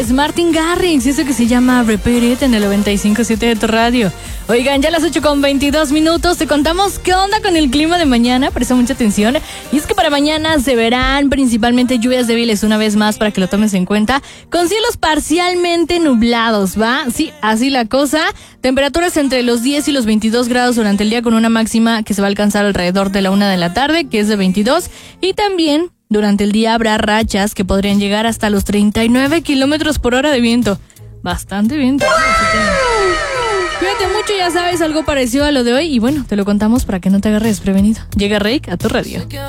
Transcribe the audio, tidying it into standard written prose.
es Martin Garrix, eso que se llama Repeat It en el 95.7 de tu radio. Oigan, ya a las 8:22, te contamos qué onda con el clima de mañana, presta mucha atención. Y es que para mañana se verán principalmente lluvias débiles una vez más para que lo tomes en cuenta, con cielos parcialmente nublados, ¿va? Sí, así la cosa. Temperaturas entre los 10 y los 22 grados durante el día, con una máxima que se va a alcanzar alrededor de la 1 de la tarde, que es de 22. Y también durante el día habrá rachas que podrían llegar hasta los 39 kilómetros por hora de viento. Bastante viento. Cuídate mucho, ya sabes, algo parecido a lo de hoy. Y bueno, te lo contamos para que no te agarres desprevenido. Llega Reik a tu radio.